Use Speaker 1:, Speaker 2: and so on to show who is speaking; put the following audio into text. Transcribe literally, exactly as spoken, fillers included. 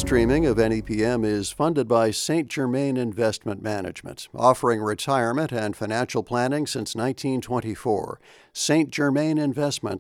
Speaker 1: streaming of N E P M is funded by Saint Germain Investment Management, offering retirement and financial planning since nineteen twenty-four. Saint Germain Investment